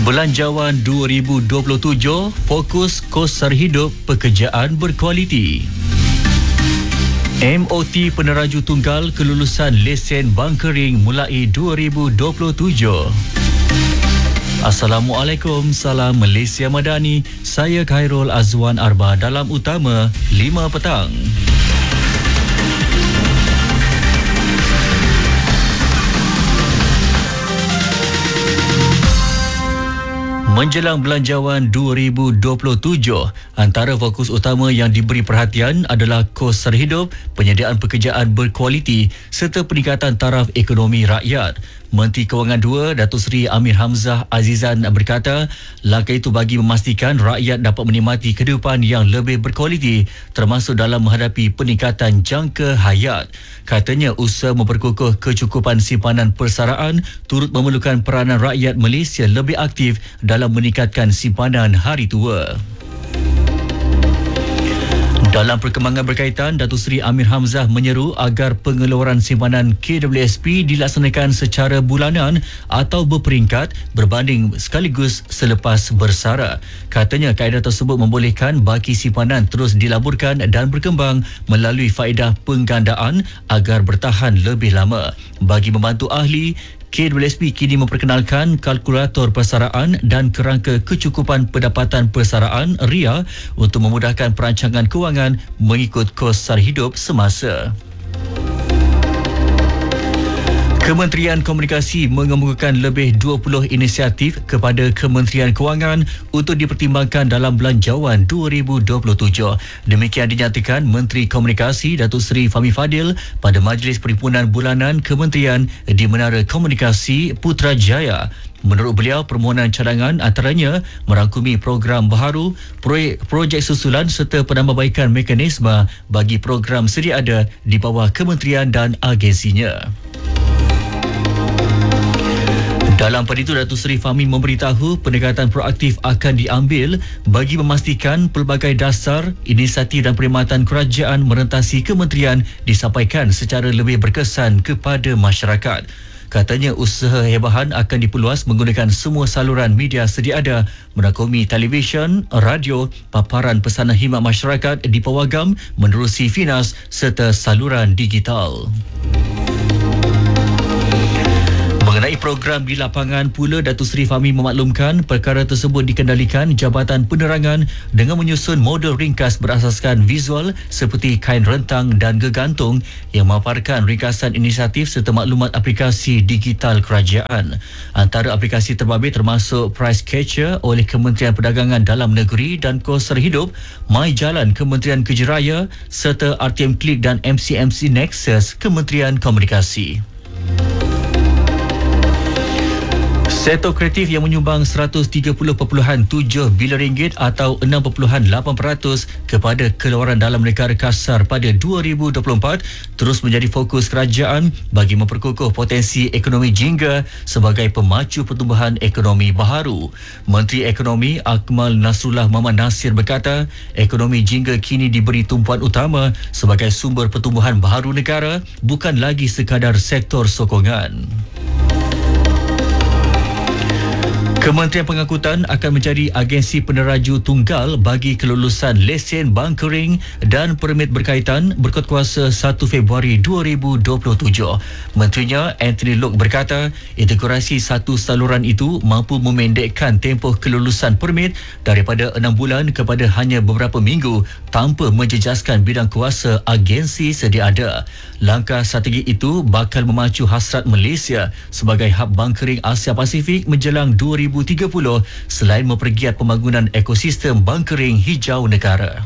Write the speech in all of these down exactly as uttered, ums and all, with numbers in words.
Belanjawan dua ribu dua puluh tujuh, fokus kos sara hidup pekerjaan berkualiti. M O T peneraju tunggal kelulusan lesen bunkering mulai dua ribu dua puluh tujuh. Assalamualaikum, salam Malaysia Madani. Saya Khairul Azwan Arba dalam Utama lima petang. Menjelang Belanjawan dua ribu dua puluh tujuh, antara fokus utama yang diberi perhatian adalah kos sara hidup, penyediaan pekerjaan berkualiti serta peningkatan taraf ekonomi rakyat. Menteri Kewangan dua, Datuk Seri Amir Hamzah Azizan berkata, langkah itu bagi memastikan rakyat dapat menikmati kehidupan yang lebih berkualiti termasuk dalam menghadapi peningkatan jangka hayat. Katanya usaha memperkukuh kecukupan simpanan persaraan turut memerlukan peranan rakyat Malaysia lebih aktif dalam meningkatkan simpanan hari tua. Dalam perkembangan berkaitan, Datuk Seri Amir Hamzah menyeru agar pengeluaran simpanan K W S P dilaksanakan secara bulanan atau berperingkat berbanding sekaligus selepas bersara. Katanya kaedah tersebut membolehkan baki simpanan terus dilaburkan dan berkembang melalui faedah penggandaan agar bertahan lebih lama. Bagi membantu ahli, K W S P kini memperkenalkan kalkulator persaraan dan kerangka kecukupan pendapatan persaraan R I A untuk memudahkan perancangan kewangan mengikut kos sara hidup semasa. Kementerian Komunikasi mengemukakan lebih dua puluh inisiatif kepada Kementerian Kewangan untuk dipertimbangkan dalam Belanjawan dua ribu dua puluh tujuh. Demikian dinyatakan Menteri Komunikasi Datuk Seri Fahmi Fadil pada Majlis Perhimpunan Bulanan Kementerian di Menara Komunikasi Putrajaya. Menurut beliau, permohonan cadangan antaranya merangkumi program baharu, proyek, projek susulan serta penambahbaikan mekanisme bagi program sedia ada di bawah kementerian dan agensinya. Dalam pada itu, Datuk Seri Fahmi memberitahu pendekatan proaktif akan diambil bagi memastikan pelbagai dasar, inisiatif dan perkhidmatan kerajaan merentasi kementerian disampaikan secara lebih berkesan kepada masyarakat. Katanya usaha hebahan akan diperluas menggunakan semua saluran media sedia ada, merangkumi televisyen, radio, paparan pesanan khidmat masyarakat di pawagam menerusi Finas serta saluran digital. Mengenai program di lapangan pula, Datuk Seri Fahmi memaklumkan perkara tersebut dikendalikan Jabatan Penerangan dengan menyusun model ringkas berasaskan visual seperti kain rentang dan gegantung yang memaparkan ringkasan inisiatif serta maklumat aplikasi digital kerajaan. Antara aplikasi terbabit termasuk Price Catcher oleh Kementerian Perdagangan Dalam Negeri dan Kos Sara Hidup, My Jalan Kementerian Kerja Raya serta R T M Klik dan M C M C Nexus Kementerian Komunikasi. Sektor kreatif yang menyumbang seratus tiga puluh perpuluhan tujuh bilion ringgit atau enam perpuluhan lapan peratus kepada keluaran dalam negara kasar pada dua ribu dua puluh empat terus menjadi fokus kerajaan bagi memperkukuh potensi ekonomi jingga sebagai pemacu pertumbuhan ekonomi baharu. Menteri Ekonomi Akmal Nasrullah Muhammad Nasir berkata, ekonomi jingga kini diberi tumpuan utama sebagai sumber pertumbuhan baharu negara, bukan lagi sekadar sektor sokongan. Kementerian Pengangkutan akan menjadi agensi peneraju tunggal bagi kelulusan lesen bunkering dan permit berkaitan berkuat kuasa satu Februari dua ribu dua puluh tujuh. Menterinya Anthony Loke berkata, integrasi satu saluran itu mampu memendekkan tempoh kelulusan permit daripada enam bulan kepada hanya beberapa minggu tanpa menjejaskan bidang kuasa agensi sedia ada. Langkah strategi itu bakal memacu hasrat Malaysia sebagai hub bunkering Asia Pasifik menjelang dua ribu tiga puluh selain mempergiat pembangunan ekosistem bunkering hijau negara.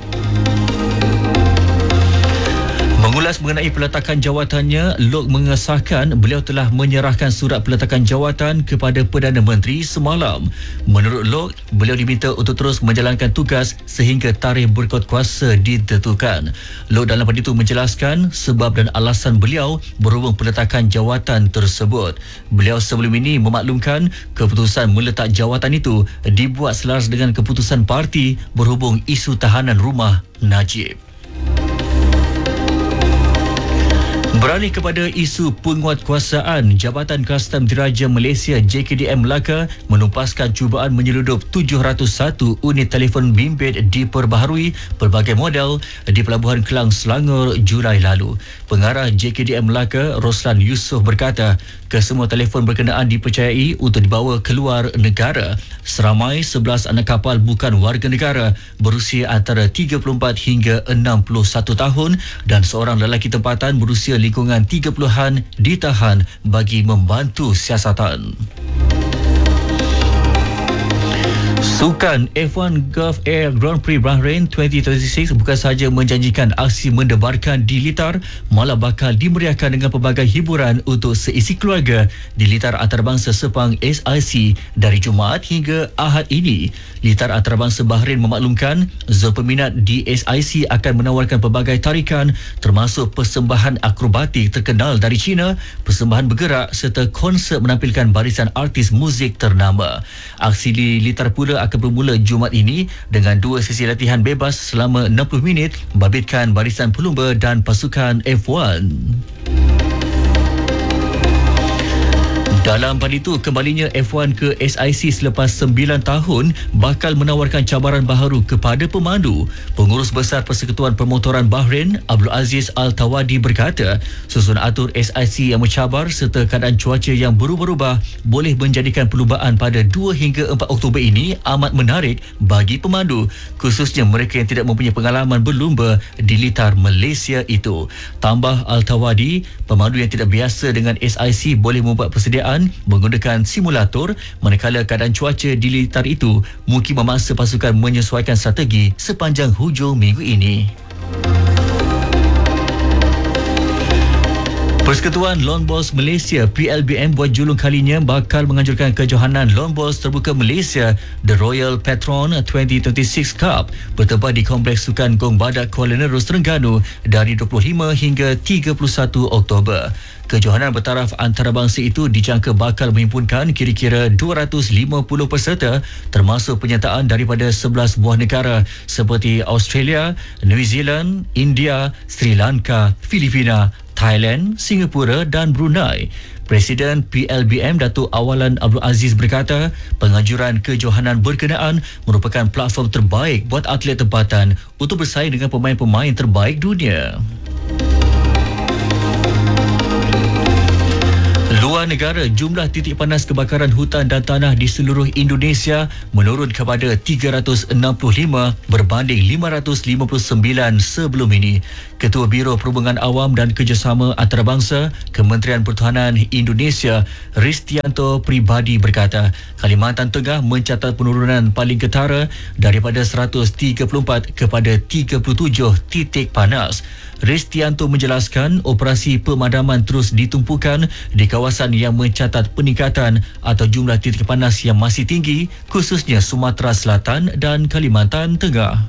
Mengulas mengenai peletakan jawatannya, Loke mengesahkan beliau telah menyerahkan surat peletakan jawatan kepada Perdana Menteri semalam. Menurut Loke, beliau diminta untuk terus menjalankan tugas sehingga tarikh berkuat kuasa ditentukan. Loke dalam pada itu menjelaskan sebab dan alasan beliau berhubung peletakan jawatan tersebut. Beliau sebelum ini memaklumkan keputusan meletak jawatan itu dibuat selaras dengan keputusan parti berhubung isu tahanan rumah Najib. Beralih kepada isu penguatkuasaan, Jabatan Kastam Diraja Malaysia J K D M Melaka menumpaskan cubaan menyeludup tujuh ratus satu unit telefon bimbit diperbaharui pelbagai model di Pelabuhan Kelang, Selangor Julai lalu. Pengarah J K D M Melaka, Roslan Yusof berkata, kesemua telefon berkenaan dipercayai untuk dibawa keluar negara. Seramai sebelas anak kapal bukan warga negara berusia antara tiga puluh empat hingga enam puluh satu tahun dan seorang lelaki tempatan berusia lingkungan tiga puluhan ditahan bagi membantu siasatan. Sukan F one Gulf Air Grand Prix Bahrain dua ribu tiga puluh enam bukan sahaja menjanjikan aksi mendebarkan di litar, malah bakal dimeriahkan dengan pelbagai hiburan untuk seisi keluarga di litar antarabangsa Sepang S I C dari Jumaat hingga Ahad ini. Litar antarabangsa Bahrain memaklumkan zon peminat di S I C akan menawarkan pelbagai tarikan termasuk persembahan akrobatik terkenal dari China, persembahan bergerak serta konsert menampilkan barisan artis muzik ternama. Aksi di litar pula akan bermula Jumaat ini dengan dua sesi latihan bebas selama enam puluh minit membabitkan barisan pelumba dan pasukan F one. Dalam pada itu, kembalinya F one ke S I C selepas sembilan tahun bakal menawarkan cabaran baharu kepada pemandu. Pengurus Besar Persekutuan Permotoran Bahrain, Abdul Aziz Al-Tawadi berkata, susun atur S I C yang mencabar serta keadaan cuaca yang berubah-ubah boleh menjadikan perlumbaan pada dua hingga empat Oktober ini amat menarik bagi pemandu, khususnya mereka yang tidak mempunyai pengalaman berlumba di litar Malaysia itu. Tambah Al-Tawadi, pemandu yang tidak biasa dengan S I C boleh membuat persediaan menggunakan simulator manakala keadaan cuaca di litar itu mungkin memaksa pasukan menyesuaikan strategi sepanjang hujung minggu ini. Persekutuan Lawn Bowls Malaysia P L B M buat julung kalinya bakal menganjurkan kejohanan Lawn Bowls terbuka Malaysia The Royal Patron dua ribu dua puluh enam Cup bertempat di Kompleks Sukan Gong Badak Kuala Nerus, Terengganu dari dua puluh lima hingga tiga puluh satu Oktober. Kejohanan bertaraf antarabangsa itu dijangka bakal menghimpunkan kira-kira dua ratus lima puluh peserta termasuk penyertaan daripada sebelas buah negara seperti Australia, New Zealand, India, Sri Lanka, Filipina, Thailand, Singapura dan Brunei. Presiden P L B M Datuk Awalan Abdul Aziz berkata, penganjuran kejohanan berkenaan merupakan platform terbaik buat atlet tempatan untuk bersaing dengan pemain-pemain terbaik dunia. Luar negara, jumlah titik panas kebakaran hutan dan tanah di seluruh Indonesia menurun kepada tiga ratus enam puluh lima berbanding lima ratus lima puluh sembilan sebelum ini. Ketua Biro Perhubungan Awam dan Kerjasama Antarabangsa Kementerian Pertahanan Indonesia, Ristianto Pribadi berkata, Kalimantan Tengah mencatat penurunan paling ketara daripada seratus tiga puluh empat kepada tiga puluh tujuh titik panas. Ristianto menjelaskan operasi pemadaman terus ditumpukan di kawasan yang mencatat peningkatan atau jumlah titik panas yang masih tinggi, khususnya Sumatera Selatan dan Kalimantan Tengah.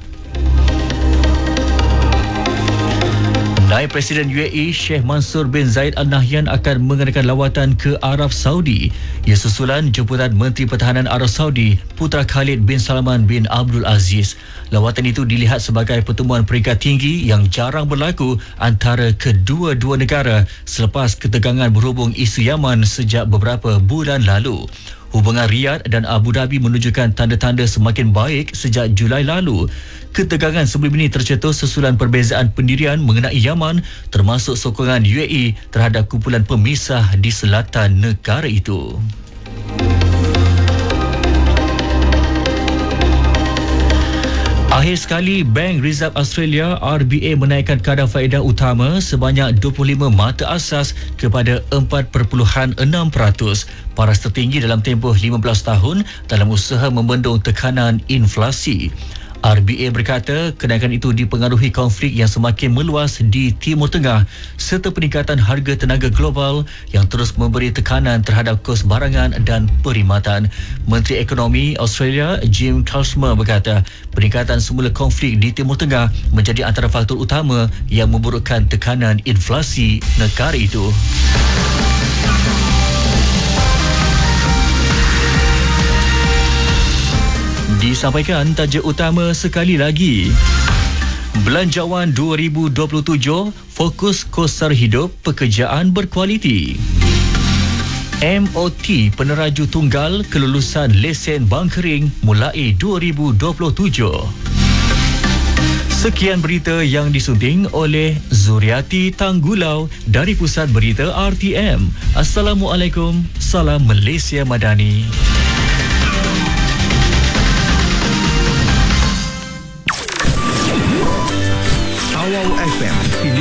Naib Presiden U A E Sheikh Mansur bin Zayed Al Nahyan akan mengenakan lawatan ke Arab Saudi. Ia susulan jemputan Menteri Pertahanan Arab Saudi Putra Khalid bin Salman bin Abdul Aziz. Lawatan itu dilihat sebagai pertemuan peringkat tinggi yang jarang berlaku antara kedua-dua negara selepas ketegangan berhubung isu Yaman sejak beberapa bulan lalu. Hubungan Riyadh dan Abu Dhabi menunjukkan tanda-tanda semakin baik sejak Julai lalu. Ketegangan sebelum ini tercetus susulan perbezaan pendirian mengenai Yaman, termasuk sokongan U A E terhadap kumpulan pemisah di selatan negara itu. Akhir sekali, Bank Reserve Australia R B A menaikkan kadar faedah utama sebanyak dua puluh lima mata asas kepada empat perpuluhan enam peratus, paras tertinggi dalam tempoh lima belas tahun dalam usaha membendung tekanan inflasi. R B A berkata kenaikan itu dipengaruhi konflik yang semakin meluas di Timur Tengah serta peningkatan harga tenaga global yang terus memberi tekanan terhadap kos barangan dan perkhidmatan. Menteri Ekonomi Australia Jim Chalmers berkata peningkatan semula konflik di Timur Tengah menjadi antara faktor utama yang memburukkan tekanan inflasi negara itu. Disampaikan tajuk utama sekali lagi. Belanjawan dua ribu dua puluh tujuh, fokus kos sara hidup, pekerjaan berkualiti. M O T peneraju tunggal kelulusan lesen bunkering mulai dua ribu dua puluh tujuh. Sekian berita yang disunting oleh Zuriati Tanggulau dari Pusat Berita R T M. Assalamualaikum, salam Malaysia Madani.